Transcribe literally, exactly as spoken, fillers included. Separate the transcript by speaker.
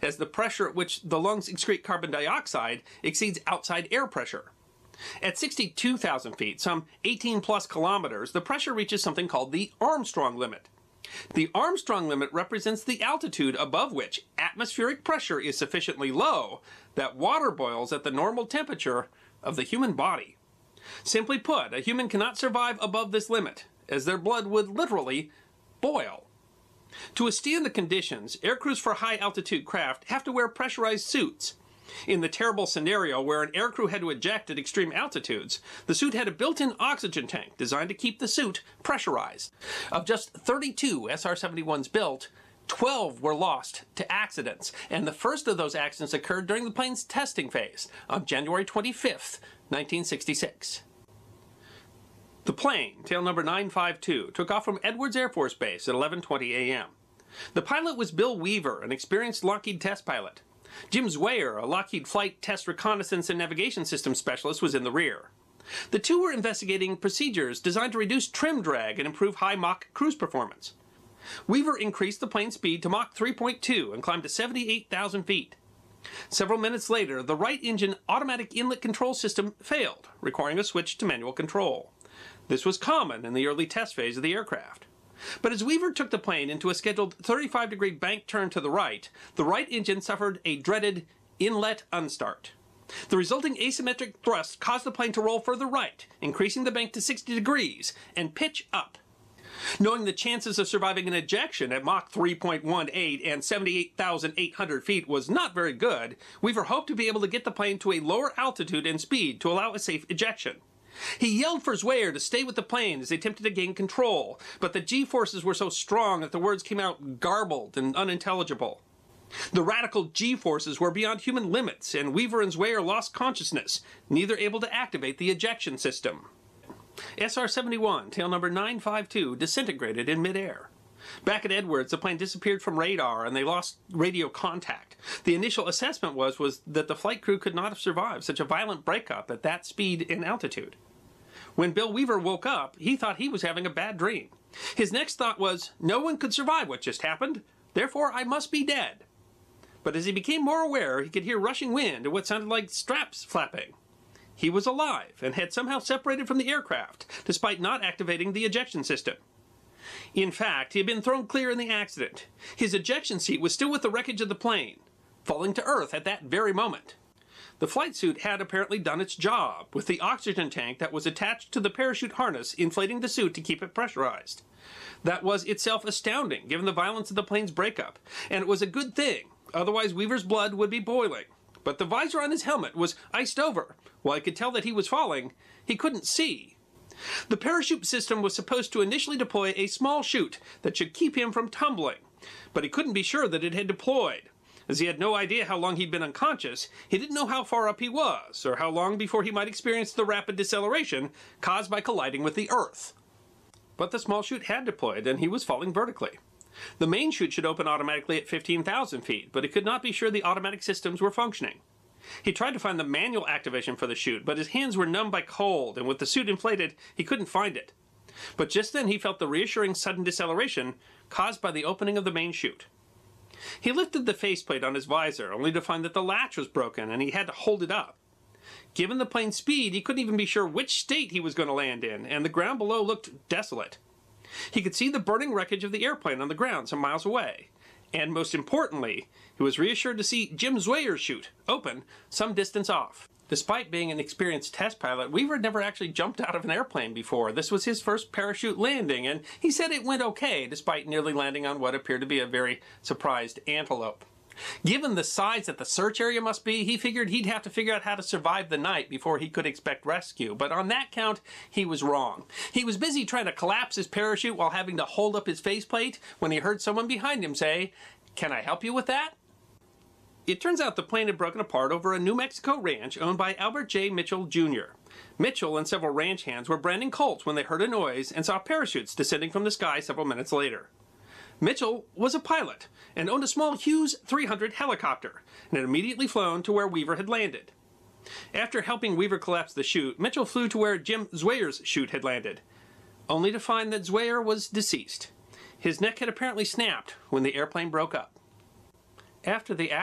Speaker 1: as the pressure at which the lungs excrete carbon dioxide exceeds outside air pressure. At sixty-two thousand feet, some eighteen plus kilometers, the pressure reaches something called the Armstrong limit. The Armstrong limit represents the altitude above which atmospheric pressure is sufficiently low that water boils at the normal temperature of the human body. Simply put, a human cannot survive above this limit, as their blood would literally boil. To withstand the conditions, aircrews for high-altitude craft have to wear pressurized suits. In the terrible scenario where an aircrew had to eject at extreme altitudes, the suit had a built-in oxygen tank designed to keep the suit pressurized. Of just thirty-two S R seventy-ones built, twelve were lost to accidents, and the first of those accidents occurred during the plane's testing phase on January twenty-fifth, nineteen sixty-six. The plane, tail number nine five two, took off from Edwards Air Force Base at eleven twenty a m The pilot was Bill Weaver, an experienced Lockheed test pilot. Jim Zwayer, a Lockheed Flight Test Reconnaissance and Navigation Systems specialist, was in the rear. The two were investigating procedures designed to reduce trim drag and improve high Mach cruise performance. Weaver increased the plane speed to Mach three point two and climbed to seventy-eight thousand feet. Several minutes later, the right engine automatic inlet control system failed, requiring a switch to manual control. This was common in the early test phase of the aircraft. But as Weaver took the plane into a scheduled thirty-five degree bank turn to the right, the right engine suffered a dreaded inlet unstart. The resulting asymmetric thrust caused the plane to roll further right, increasing the bank to sixty degrees, and pitch up. Knowing the chances of surviving an ejection at Mach three point one eight and seventy-eight thousand eight hundred feet was not very good, Weaver hoped to be able to get the plane to a lower altitude and speed to allow a safe ejection. He yelled for Zwayer to stay with the plane as they attempted to gain control, but the G-forces were so strong that the words came out garbled and unintelligible. The radical G-forces were beyond human limits, and Weaver and Zwayer lost consciousness, neither able to activate the ejection system. S R seventy-one, tail number nine five two, disintegrated in midair. Back at Edwards, the plane disappeared from radar and they lost radio contact. The initial assessment was, was that the flight crew could not have survived such a violent breakup at that speed and altitude. When Bill Weaver woke up, he thought he was having a bad dream. His next thought was, no one could survive what just happened, therefore I must be dead. But as he became more aware, he could hear rushing wind and what sounded like straps flapping. He was alive and had somehow separated from the aircraft, despite not activating the ejection system. In fact, he had been thrown clear in the accident. His ejection seat was still with the wreckage of the plane, falling to Earth at that very moment. The flight suit had apparently done its job, with the oxygen tank that was attached to the parachute harness inflating the suit to keep it pressurized. That was itself astounding, given the violence of the plane's breakup, and it was a good thing, otherwise Weaver's blood would be boiling. But the visor on his helmet was iced over. While he could tell that he was falling, he couldn't see. The parachute system was supposed to initially deploy a small chute that should keep him from tumbling, but he couldn't be sure that it had deployed. As he had no idea how long he'd been unconscious, he didn't know how far up he was, or how long before he might experience the rapid deceleration caused by colliding with the Earth. But the small chute had deployed, and he was falling vertically. The main chute should open automatically at fifteen thousand feet, but he could not be sure the automatic systems were functioning. He tried to find the manual activation for the chute, but his hands were numb by cold, and with the suit inflated, he couldn't find it. But just then he felt the reassuring sudden deceleration caused by the opening of the main chute. He lifted the faceplate on his visor, only to find that the latch was broken and he had to hold it up. Given the plane's speed, he couldn't even be sure which state he was going to land in, and the ground below looked desolate. He could see the burning wreckage of the airplane on the ground some miles away. And most importantly, he was reassured to see Jim Zwayer's chute open some distance off. Despite being an experienced test pilot, Weaver had never actually jumped out of an airplane before. This was his first parachute landing, and he said it went okay, despite nearly landing on what appeared to be a very surprised antelope. Given the size that the search area must be, he figured he'd have to figure out how to survive the night before he could expect rescue. But on that count, he was wrong. He was busy trying to collapse his parachute while having to hold up his faceplate when he heard someone behind him say, "Can I help you with that?" It turns out the plane had broken apart over a New Mexico ranch owned by Albert J. Mitchell, Junior Mitchell and several ranch hands were branding colts when they heard a noise and saw parachutes descending from the sky several minutes later. Mitchell was a pilot and owned a small Hughes three hundred helicopter and had immediately flown to where Weaver had landed. After helping Weaver collapse the chute, Mitchell flew to where Jim Zwayer's chute had landed, only to find that Zwayer was deceased. His neck had apparently snapped when the airplane broke up. After the